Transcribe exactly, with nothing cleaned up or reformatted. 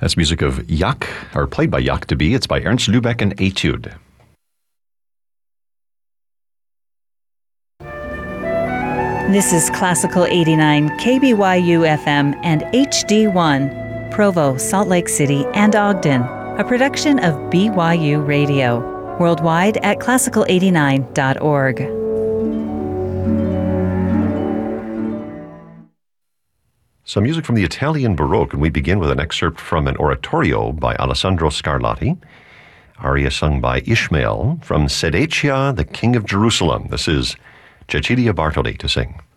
That's music of Jac, or played by Jac de Bie. It's by Ernst Lübeck and Etude. This is Classical eighty-nine, K B Y U F M and H D one, Provo, Salt Lake City, and Ogden, a production of B Y U Radio, worldwide at classical eighty-nine dot org. Some music from the Italian Baroque, and we begin with an excerpt from an oratorio by Alessandro Scarlatti, aria sung by Ishmael from Sedecia, the King of Jerusalem. This is Cecilia Bartoli to sing.